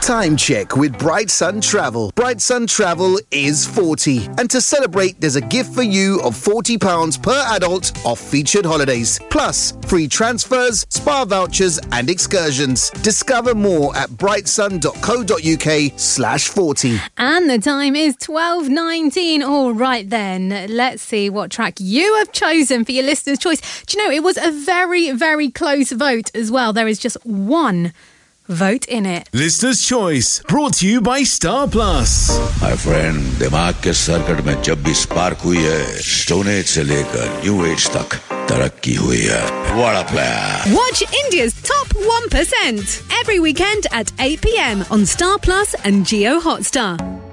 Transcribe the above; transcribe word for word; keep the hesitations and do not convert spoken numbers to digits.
Time check with Bright Sun Travel. Bright Sun Travel is forty. And to celebrate, there's a gift for you of forty pounds per adult off featured holidays. Plus, free transfers, spa vouchers and excursions. Discover more at brightsun.co.uk slash 40. And the time is twelve nineteen. All right then, let's see what track you have chosen for your listener's choice. Do you know, it was a very, very close vote as well. There is just one vote in it. Listener's Choice, brought to you by Star Plus. My friend, दिमाग के circuit में जब भी spark हुई है, stone age से लेकर new age तक तरक्की हुई है. What a player. Watch India's top one percent every weekend at eight p.m. on Star Plus and Jio Hotstar.